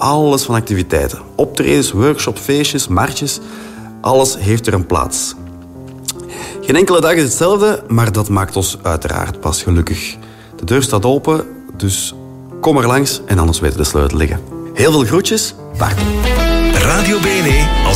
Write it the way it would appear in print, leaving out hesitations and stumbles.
alles van activiteiten. Optredens, workshops, feestjes, marches. Alles heeft er een plaats. Geen enkele dag is hetzelfde, maar dat maakt ons uiteraard pas gelukkig. De deur staat open, dus kom er langs en anders weten de sleutel liggen. Heel veel groetjes, Bart. Radio BNE als